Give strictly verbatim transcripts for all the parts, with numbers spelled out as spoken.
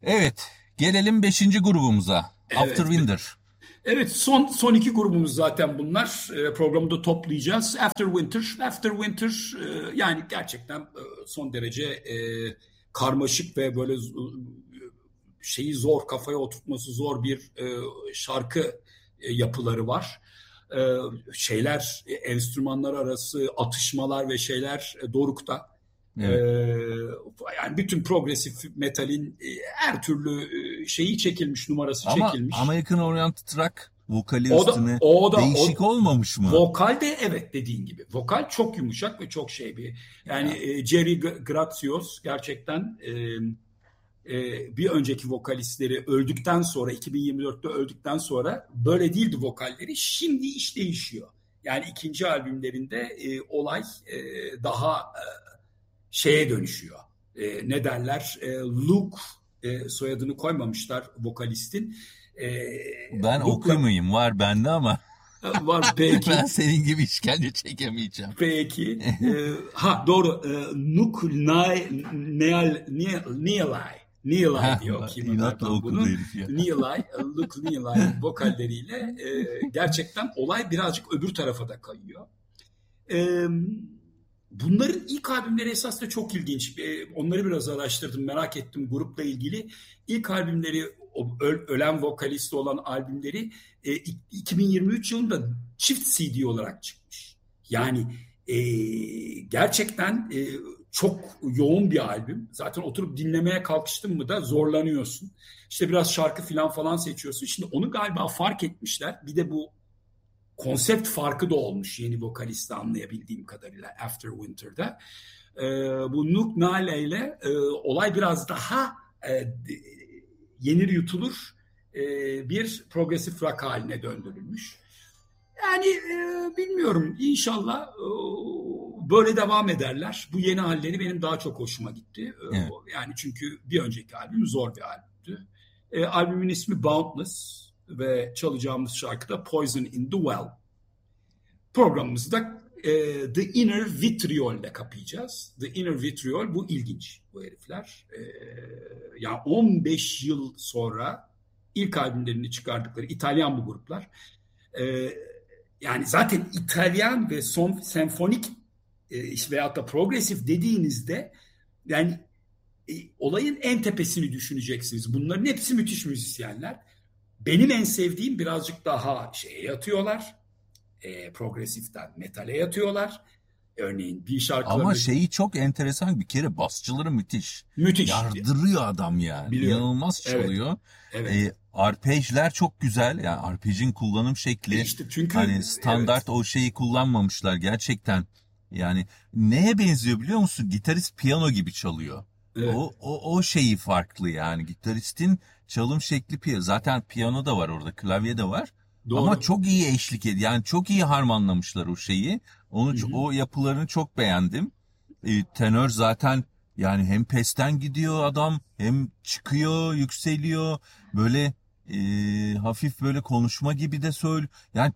Evet, gelelim beşinci grubumuza. After Evet. Winter. Evet, son son iki grubumuz zaten bunlar. E, programı da toplayacağız. After Winter, After Winter e, yani gerçekten e, son derece e, karmaşık ve böyle z- şeyi zor, kafaya oturtması zor bir e, şarkı e, yapıları var. E, şeyler, e, enstrümanlar arası atışmalar ve şeyler e, dorukta. E, Evet. yani bütün progresif metalin e, her türlü e, şeyi çekilmiş, numarası Ama çekilmiş. American Oriented Rock vokali O da üstüne o da değişik o olmamış mı? vokal de evet dediğin gibi. Vokal çok yumuşak ve çok şey bir. Yani Ya, e, Jerry Grazios gerçekten e, e, bir önceki vokalistleri öldükten sonra iki bin yirmi dörtte öldükten sonra böyle değildi vokalleri. Şimdi iş değişiyor. Yani ikinci albümlerinde e, olay e, daha e, şeye dönüşüyor. E, ne derler? E, Luke e, soyadını koymamışlar vokalistin. E, ben Luke'la okumayayım, var bende ama var ben peki. senin gibi işkence çekemeyeceğim. Peki. Ee, ha doğru. Ee, Nuk Nai Neal Nealay Nealay Ha, diye okuyayım Ömer inatla ben okudu bunu. herif ya. Nealay, Luke Nealay'ın vokalleriyle e, gerçekten olay birazcık öbür tarafa da kayıyor. Ee, bunların ilk albümleri esas da çok ilginç. Ee, onları biraz araştırdım, merak ettim grupla ilgili. İlk albümleri, o ölen vokalisti olan albümleri e, iki bin yirmi üç yılında çift C D olarak çıkmış. Yani e, gerçekten e, çok yoğun bir albüm. Zaten oturup dinlemeye kalkıştın mı da zorlanıyorsun. İşte biraz şarkı falan falan seçiyorsun. Şimdi onu galiba fark etmişler. Bir de bu konsept farkı da olmuş yeni vokalisti anlayabildiğim kadarıyla After Winter'da. E, bu Nuk Nale ile e, olay biraz daha e, yenir yutulur e, bir progresif rock haline döndürülmüş. Yani e, bilmiyorum inşallah e, böyle devam ederler. Bu yeni halleri benim daha çok hoşuma gitti. E, Evet. yani çünkü bir önceki albüm zor bir albümdü. E, albümün ismi Boundless ve çalacağımız şarkı da Poison in the Well. Programımızda e, The Inner Vitriol ile kapayacağız. The Inner Vitriol bu ilginç bu herifler. E, yani on beş yıl sonra ilk albümlerini çıkardıkları İtalyan bu gruplar. E, yani zaten İtalyan ve son senfonik e, veyahut da progresif dediğinizde yani e, olayın en tepesini düşüneceksiniz. Bunların hepsi müthiş müzisyenler. Benim en sevdiğim birazcık daha şeye yatıyorlar. E, progresiften metale yatıyorlar. Örneğin bir Ama şarkılarında şeyi çok enteresan, bir kere basçıları müthiş. müthiş. Yardırıyor adam yani. Biliyorum. İnanılmaz Evet. çalıyor. Evet. E, arpejler çok güzel. Yani arpejin kullanım E şekli, işte çünkü hani evet. standart o şeyi kullanmamışlar gerçekten. Yani neye benziyor biliyor musun? Gitarist piyano gibi çalıyor. Evet. O o o şeyi farklı yani. Gitaristin çalım şekli piyano. Zaten piyano da var orada, klavye de var. Ama Doğru. çok iyi eşlik ediyor. Yani çok iyi harmanlamışlar o şeyi. Onu Hı hı. o yapılarını çok beğendim. E, tenör zaten yani hem pesten gidiyor adam, hem çıkıyor, yükseliyor. Böyle e, hafif böyle konuşma gibi de söyle. Yani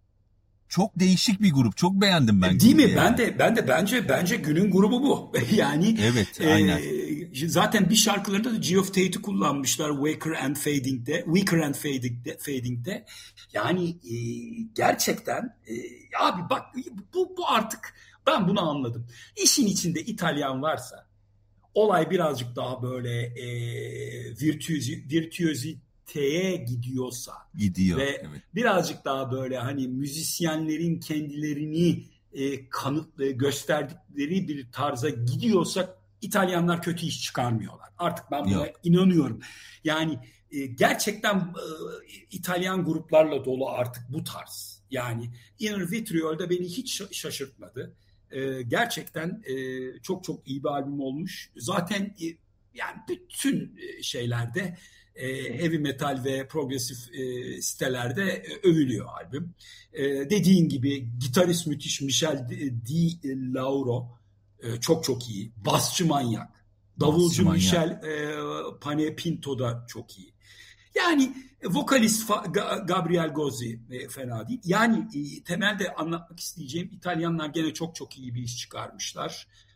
çok değişik bir grup. Çok beğendim ben E, Değil grubu mi? Ben yani. de ben de bence bence günün grubu bu. Yani Evet, aynen. e, zaten bir şarkılarında da Geoff Tate'i kullanmışlar Waker and Fading'de, Weaker and Fading'de, Fading'de. Yani e, gerçekten e, abi bak bu bu artık ben bunu anladım. İşin içinde İtalyan varsa olay birazcık daha böyle e, virtüözi, virtüöziteye gidiyorsa Gidiyor. ve Evet. birazcık daha böyle hani müzisyenlerin kendilerini e, kanıt e, gösterdikleri bir tarza gidiyorsa İtalyanlar kötü iş çıkarmıyorlar. Artık ben buna Yok. inanıyorum. Yani e, gerçekten e, İtalyan gruplarla dolu artık bu tarz. Yani Inner Vitriol'da beni hiç şaşırtmadı. E, gerçekten e, çok çok iyi bir albüm olmuş. Zaten e, yani bütün şeylerde e, heavy metal ve progresif e, sitelerde e, övülüyor albüm. E, dediğin gibi gitarist müthiş Michel Di Lauro e, çok çok iyi. Basçı manyak. Basçı Davulcu manyak. Michel e, Panepinto da çok iyi. Yani e, vokalist Gabriel Gozzi e, fena değil. Yani e, temelde anlatmak isteyeceğim İtalyanlar gene çok çok iyi bir iş çıkarmışlar.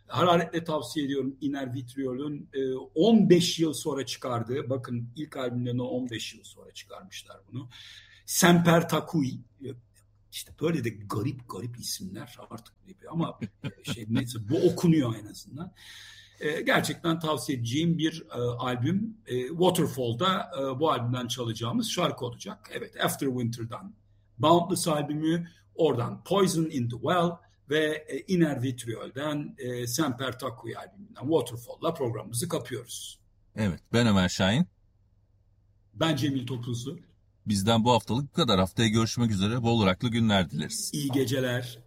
Hararetle tavsiye ediyorum Inner Vitriol'ün on beş yıl sonra çıkardığı, bakın ilk albümlerini on beş yıl sonra çıkarmışlar bunu. Semper Takui, işte böyle de garip garip isimler artık ama şey neyse bu okunuyor en azından. Gerçekten tavsiye edeceğim bir albüm. Waterfall'da bu albümden çalacağımız şarkı olacak. Evet, After Winter'dan Boundless albümü, oradan Poison in the Well ve Inner Vitriol'den Semper Takui albümünden Waterfall'la programımızı kapıyoruz. Evet, ben Ömer Şahin. Ben Cemil Topuzlu. Bizden bu haftalık bu kadar. Haftaya görüşmek üzere. Bol raklı günler dileriz. İyi geceler.